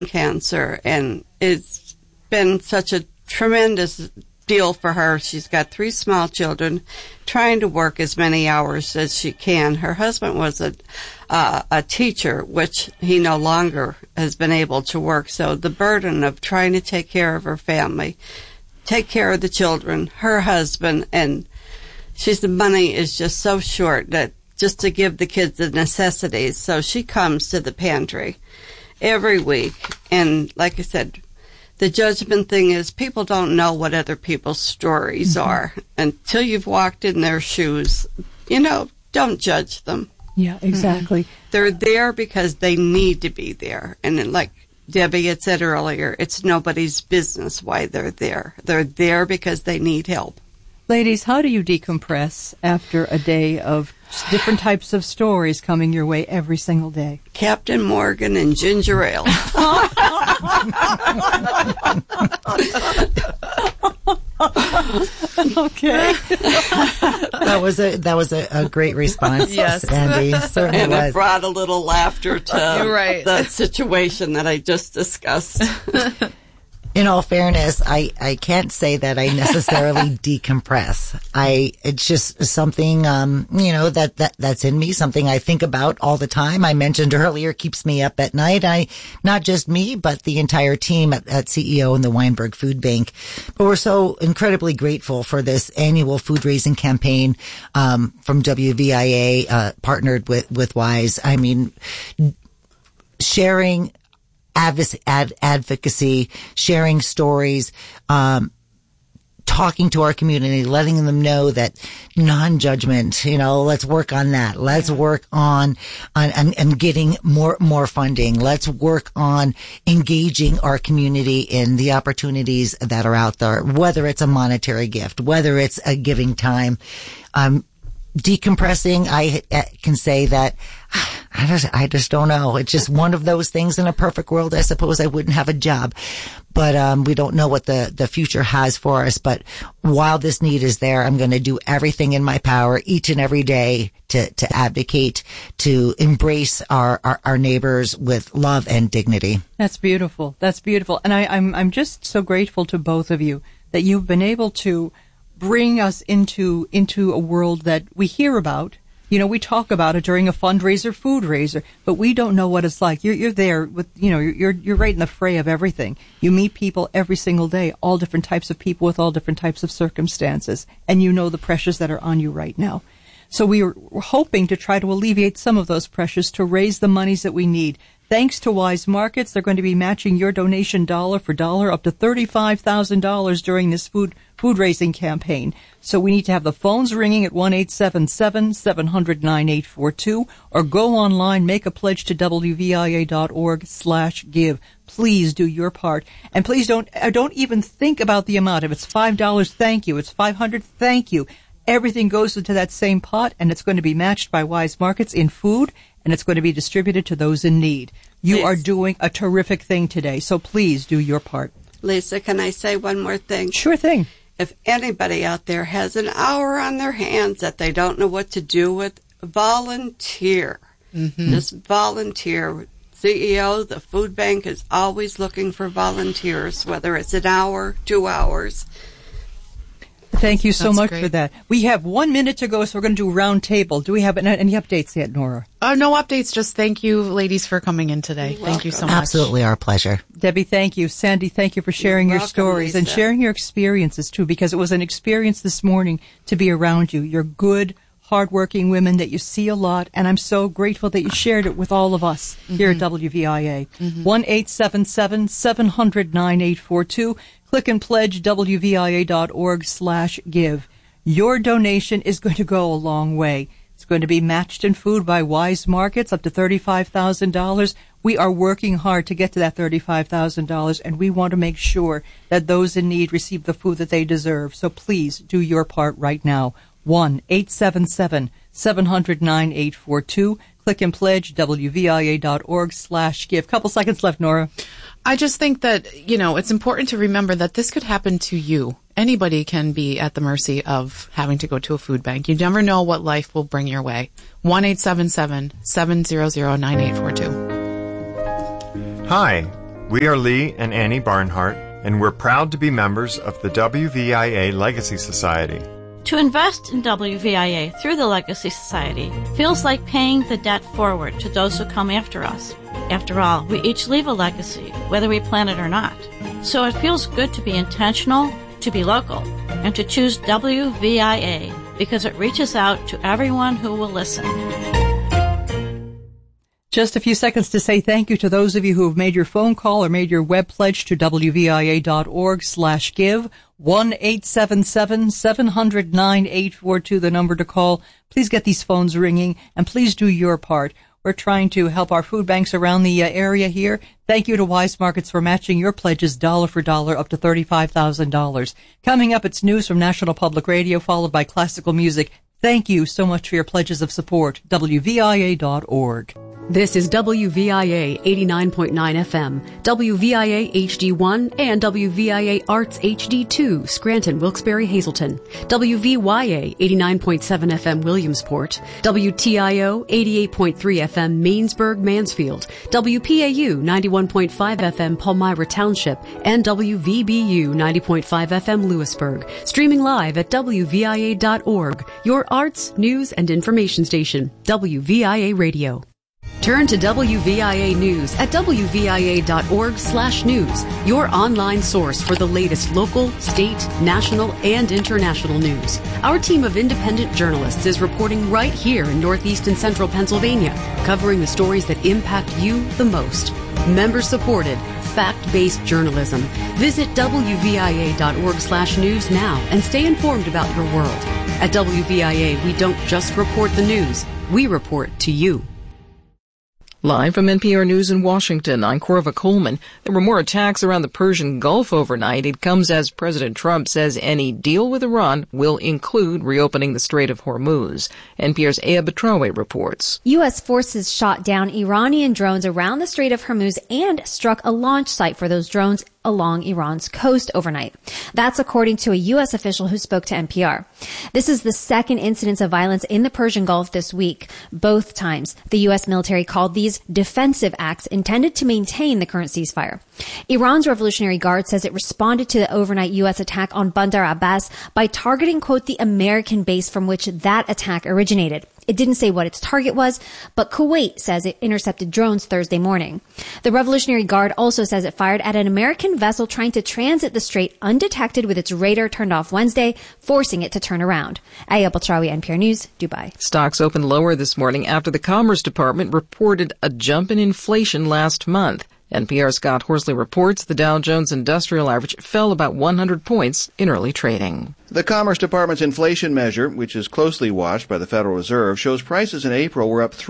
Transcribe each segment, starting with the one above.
cancer, and it's been such a tremendous deal for her. She's got 3 small children, trying to work as many hours as she can. Her husband was a teacher, which he no longer has been able to work. So the burden of trying to take care of her family, take care of the children, her husband, and the money is just so short that just to give the kids the necessities. So she comes to the pantry every week. And like I said, the judgment thing is people don't know what other people's stories are until you've walked in their shoes. Don't judge them. Yeah, exactly. They're there because they need to be there. And like Debbie had said earlier, it's nobody's business why they're there. They're there because they need help. Ladies, how do you decompress after a day of different types of stories coming your way every single day? Captain Morgan and ginger ale. Okay. That was a great response, yes, Sandy. Certainly and was. it brought a little laughter to the situation that I just discussed. In all fairness, I can't say that I necessarily decompress. It's just something, that's in me, something I think about all the time. I mentioned earlier, keeps me up at night. Not just me, but the entire team at CEO and the Weinberg Food Bank. But we're so incredibly grateful for this annual food raising campaign, from WVIA, partnered with WISE. I mean, sharing advocacy, sharing stories, talking to our community, letting them know that non-judgment, let's work on that. Let's work on getting more funding. Let's work on engaging our community in the opportunities that are out there, whether it's a monetary gift, whether it's a giving time. Decompressing, I can say that I just don't know. It's just one of those things. In a perfect world, I suppose I wouldn't have a job, but we don't know what the future has for us. But while this need is there, I'm going to do everything in my power each and every day to advocate, to embrace our neighbors with love and dignity. That's beautiful. That's beautiful. And I'm just so grateful to both of you that you've been able to bring us into a world that we hear about. We talk about it during a fundraiser, food raiser, but we don't know what it's like. You're there with, you're right in the fray of everything. You meet people every single day, all different types of people with all different types of circumstances, and you know the pressures that are on you right now. So we're hoping to try to alleviate some of those pressures to raise the monies that we need. Thanks to Wise Markets, they're going to be matching your donation dollar for dollar up to $35,000 during this food raising campaign. So we need to have the phones ringing at 1-877-700-9842 or go online, make a pledge to WVIA.org/give. Please do your part. And please don't even think about the amount. If it's $5, thank you. It's $500, thank you. Everything goes into that same pot, and it's going to be matched by Wise Markets in food, and it's going to be distributed to those in need. You are doing a terrific thing today, so please do your part. Lisa, can I say one more thing? Sure thing. If anybody out there has an hour on their hands that they don't know what to do with, volunteer. Just volunteer. CEO, the food bank is always looking for volunteers, whether it's an hour, 2 hours. Thank you so much for that. We have 1 minute to go, so we're going to do a round table. Do we have any updates yet, Nora? No updates. Just thank you, ladies, for coming in today. Thank you so much. Absolutely our pleasure. Debbie, thank you. Sandy, thank you for sharing your stories and sharing your experiences, too, because it was an experience this morning to be around you. You're good, hardworking women that you see a lot, and I'm so grateful that you shared it with all of us here at WVIA. 1-877-700-9842. Click and pledge WVIA.org/give. Your donation is going to go a long way. It's going to be matched in food by Wise Markets up to $35,000. We are working hard to get to that $35,000, and we want to make sure that those in need receive the food that they deserve. So please do your part right now. 1-877-700-9842. Click and pledge WVIA.org/give. Couple seconds left, Nora. I just think that, it's important to remember that this could happen to you. Anybody can be at the mercy of having to go to a food bank. You never know what life will bring your way. 1-877-700-9842. Hi, We are Lee and Annie Barnhart, and we're proud to be members of the WVIA Legacy Society. To invest in WVIA through the Legacy Society feels like paying the debt forward to those who come after us. After all, we each leave a legacy, whether we plan it or not. So it feels good to be intentional, to be local, and to choose WVIA because it reaches out to everyone who will listen. Just a few seconds to say thank you to those of you who have made your phone call or made your web pledge to WVIA.org/give. 1-877-700-9842, the number to call. Please get these phones ringing, and please do your part. We're trying to help our food banks around the area here. Thank you to Wise Markets for matching your pledges dollar for dollar up to $35,000. Coming up, it's news from National Public Radio, followed by classical music. Thank you so much for your pledges of support. WVIA.org. This is WVIA 89.9 FM, WVIA HD1, and WVIA Arts HD2, Scranton, Wilkes-Barre, Hazleton, WVYA 89.7 FM, Williamsport, WTIO 88.3 FM, Mainsburg, Mansfield, WPAU 91.5 FM, Palmyra Township, and WVBU 90.5 FM, Lewisburg. Streaming live at WVIA.org, your arts, news, and information station, WVIA Radio. Turn to WVIA News at WVIA.org/news, your online source for the latest local, state, national, and international news. Our team of independent journalists is reporting right here in Northeast and Central Pennsylvania, covering the stories that impact you the most. Member-supported, fact-based journalism. Visit WVIA.org/news now and stay informed about your world. At WVIA, we don't just report the news, we report to you. Live from NPR News in Washington, I'm Corva Coleman. There were more attacks around the Persian Gulf overnight. It comes as President Trump says any deal with Iran will include reopening the Strait of Hormuz. NPR's Aya Betrawe reports. U.S. forces shot down Iranian drones around the Strait of Hormuz and struck a launch site for those drones along Iran's coast overnight. That's according to a U.S. official who spoke to NPR. This is the second incidence of violence in the Persian Gulf this week. Both times, the U.S. military called these defensive acts intended to maintain the current ceasefire. Iran's Revolutionary Guard says it responded to the overnight U.S. attack on Bandar Abbas by targeting, quote, the American base from which that attack originated. It didn't say what its target was, but Kuwait says it intercepted drones Thursday morning. The Revolutionary Guard also says it fired at an American vessel trying to transit the strait undetected with its radar turned off Wednesday, forcing it to turn around. Aya Betrawe, NPR News, Dubai. Stocks opened lower this morning after the Commerce Department reported a jump in inflation last month. NPR's Scott Horsley reports the Dow Jones Industrial Average fell about 100 points in early trading. The Commerce Department's inflation measure, which is closely watched by the Federal Reserve, shows prices in April were up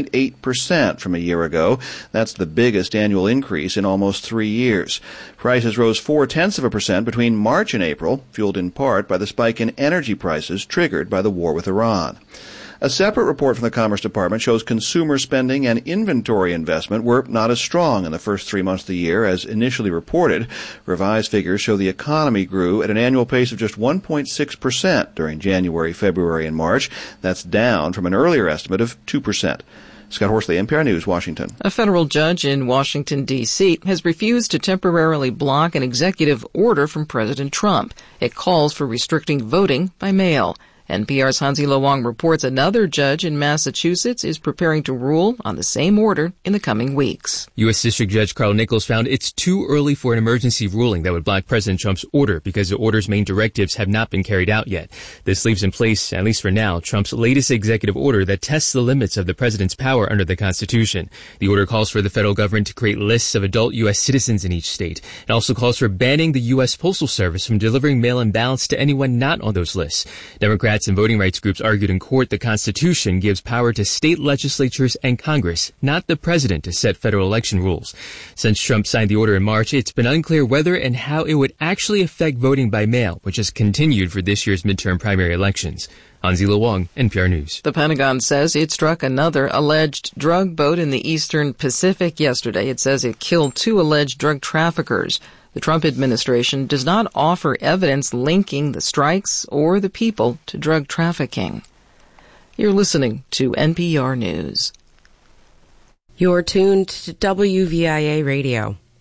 3.8% from a year ago. That's the biggest annual increase in almost 3 years. Prices rose 0.4% between March and April, fueled in part by the spike in energy prices triggered by the war with Iran. A separate report from the Commerce Department shows consumer spending and inventory investment were not as strong in the first 3 months of the year as initially reported. Revised figures show the economy grew at an annual pace of just 1.6% during January, February, and March. That's down from an earlier estimate of 2%. Scott Horsley, NPR News, Washington. A federal judge in Washington, D.C. has refused to temporarily block an executive order from President Trump. It calls for restricting voting by mail. NPR's Hansi Lo Wang reports another judge in Massachusetts is preparing to rule on the same order in the coming weeks. U.S. District Judge Carl Nichols found it's too early for an emergency ruling that would block President Trump's order because the order's main directives have not been carried out yet. This leaves in place, at least for now, Trump's latest executive order that tests the limits of the president's power under the Constitution. The order calls for the federal government to create lists of adult U.S. citizens in each state. It also calls for banning the U.S. Postal Service from delivering mail-in ballots to anyone not on those lists. Democrats and voting rights groups argued in court the Constitution gives power to state legislatures and Congress, not the president, to set federal election rules. Since Trump signed the order in March, it's been unclear whether and how it would actually affect voting by mail, which has continued for this year's midterm primary elections. Hansi Lo Wang, NPR News. The Pentagon says it struck another alleged drug boat in the eastern Pacific yesterday. It says it killed 2 alleged drug traffickers. The Trump administration does not offer evidence linking the strikes or the people to drug trafficking. You're listening to NPR News. You're tuned to WVIA Radio.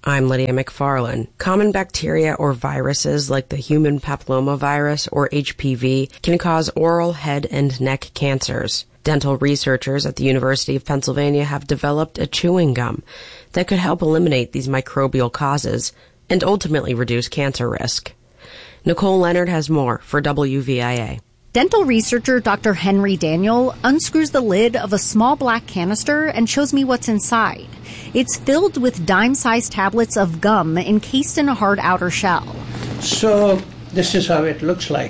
I'm Lydia McFarlane. Common bacteria or viruses like the human papillomavirus or HPV can cause oral, head, and neck cancers. Dental researchers at the University of Pennsylvania have developed a chewing gum that could help eliminate these microbial causes and ultimately reduce cancer risk. Nicole Leonard has more for WVIA. Dental researcher Dr. Henry Daniel unscrews the lid of a small black canister and shows me what's inside. It's filled with dime-sized tablets of gum encased in a hard outer shell. So this is how it looks like.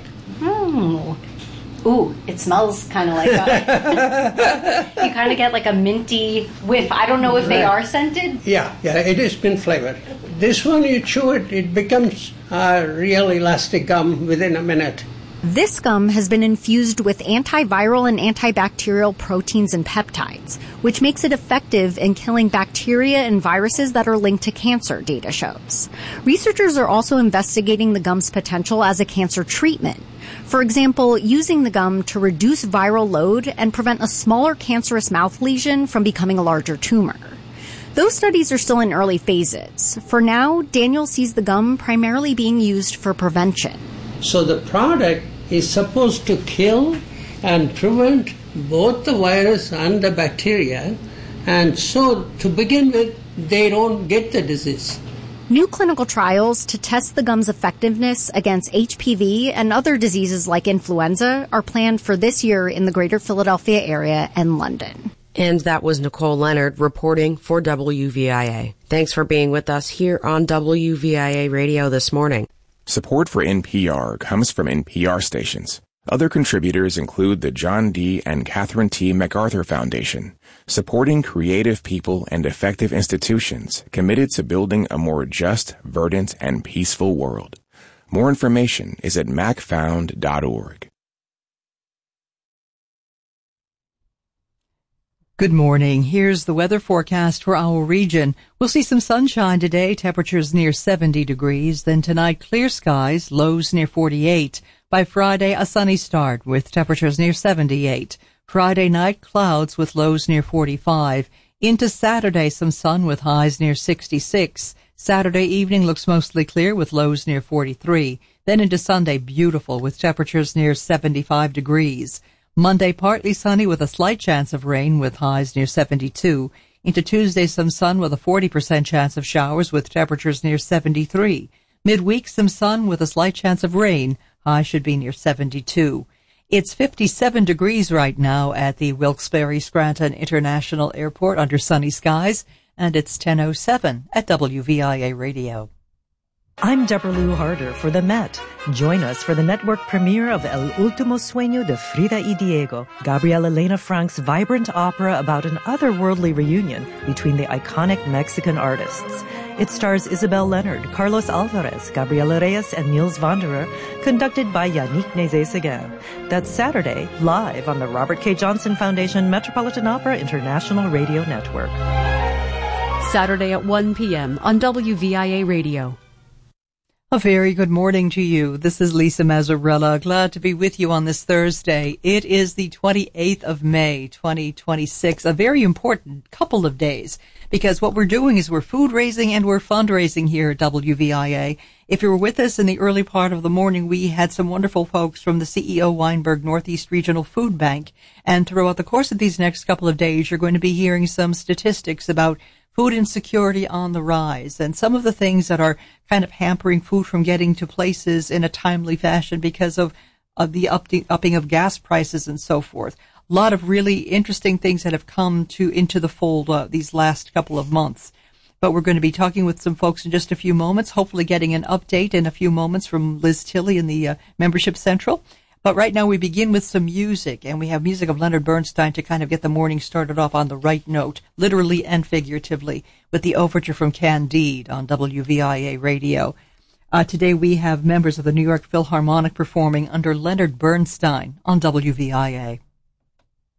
Ooh, it smells kind of like you kind of get like a minty whiff. I don't know if they are scented. Yeah, it is mint flavored. This one, you chew it, it becomes real elastic gum within a minute. This gum has been infused with antiviral and antibacterial proteins and peptides, which makes it effective in killing bacteria and viruses that are linked to cancer, data shows. Researchers are also investigating the gum's potential as a cancer treatment. For example, using the gum to reduce viral load and prevent a smaller cancerous mouth lesion from becoming a larger tumor. Those studies are still in early phases. For now, Daniel sees the gum primarily being used for prevention. So the product is supposed to kill and prevent both the virus and the bacteria, and so to begin with, they don't get the disease. New clinical trials to test the gum's effectiveness against HPV and other diseases like influenza are planned for this year in the greater Philadelphia area and London. And that was Nicole Leonard reporting for WVIA. Thanks for being with us here on WVIA Radio this morning. Support for NPR comes from NPR stations. Other contributors include the John D. and Catherine T. MacArthur Foundation, supporting creative people and effective institutions committed to building a more just, verdant, and peaceful world. More information is at macfound.org. Good morning. Here's the weather forecast for our region. We'll see some sunshine today, temperatures near 70 degrees. Then tonight, clear skies, lows near 48. By Friday, a sunny start with temperatures near 78. Friday night, clouds with lows near 45. Into Saturday, some sun with highs near 66. Saturday evening looks mostly clear with lows near 43. Then into Sunday, beautiful with temperatures near 75 degrees. Monday, partly sunny with a slight chance of rain with highs near 72. Into Tuesday, some sun with a 40% chance of showers with temperatures near 73. Midweek, some sun with a slight chance of rain. High should be near 72. It's 57 degrees right now at the Wilkes-Barre Scranton International Airport under sunny skies, and it's 10:07 at WVIA Radio. I'm Deborah Lou Harder for the Met. Join us for the network premiere of El Último Sueño de Frida y Diego, Gabriel Elena Frank's vibrant opera about an otherworldly reunion between the iconic Mexican artists. It stars Isabel Leonard, Carlos Alvarez, Gabriela Reyes, and Niels Wanderer, conducted by Yannick Nézet-Séguin. That's Saturday, live on the Robert K. Johnson Foundation Metropolitan Opera International Radio Network. Saturday at 1 p.m. on WVIA Radio. A very good morning to you. This is Lisa Mazzarella. Glad to be with you on this Thursday. It is the 28th of May, 2026, a very important couple of days, because what we're doing is we're food raising and we're fundraising here at WVIA. If you were with us in the early part of the morning, we had some wonderful folks from the CEO Weinberg Northeast Regional Food Bank. And throughout the course of these next couple of days, you're going to be hearing some statistics about food insecurity on the rise and some of the things that are kind of hampering food from getting to places in a timely fashion because of the upping of gas prices and so forth. A lot of really interesting things that have come into the fold these last couple of months. But we're going to be talking with some folks in just a few moments, hopefully getting an update in a few moments from Liz Tilley in the Membership Central. But right now we begin with some music, and we have music of Leonard Bernstein to kind of get the morning started off on the right note, literally and figuratively, with the overture from Candide on WVIA Radio. Today we have members of the New York Philharmonic performing under Leonard Bernstein on WVIA.